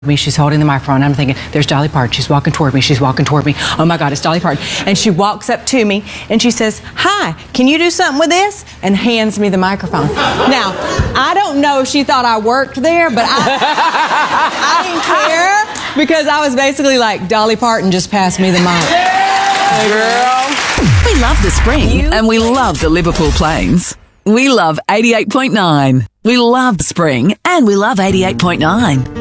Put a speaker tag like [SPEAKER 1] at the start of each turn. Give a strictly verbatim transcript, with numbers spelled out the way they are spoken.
[SPEAKER 1] me. She's holding the microphone. I'm thinking, there's Dolly Parton. She's walking toward me. She's walking toward me. Oh my God, it's Dolly Parton. And she walks up to me and she says, "Hi, can you do something with this?" And hands me the microphone. Now, I don't know if she thought I worked there, but I, I didn't care because I was basically like, Dolly Parton just passed me the mic.
[SPEAKER 2] Hey, girl.
[SPEAKER 3] We love the Spring and we love the Liverpool Plains. We love eighty-eight point nine. We love the Spring and we love eighty-eight point nine.